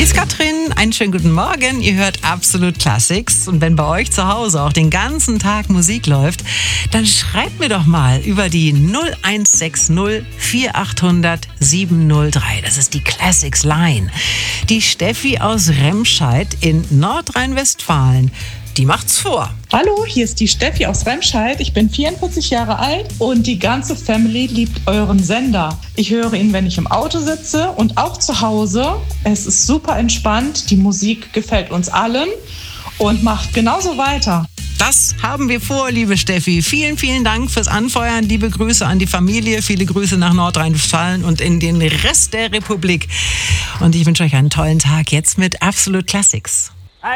Hier ist Katrin, einen schönen guten Morgen. Ihr hört Absolut Classics. Und wenn bei euch zu Hause auch den ganzen Tag Musik läuft, dann schreibt mir doch mal über die 0160 4800 703. Das ist die Classics Line. Die Steffi aus Remscheid in Nordrhein-Westfalen, die macht's vor. Hallo, hier ist die Steffi aus Remscheid. Ich bin 44 Jahre alt und die ganze Family liebt euren Sender. Ich höre ihn, wenn ich im Auto sitze und auch zu Hause. Es ist super entspannt. Die Musik gefällt uns allen und macht genauso weiter. Das haben wir vor, liebe Steffi. Vielen, vielen Dank fürs Anfeuern. Liebe Grüße an die Familie. Viele Grüße nach Nordrhein-Westfalen und in den Rest der Republik. Und ich wünsche euch einen tollen Tag jetzt mit Absolut Classics.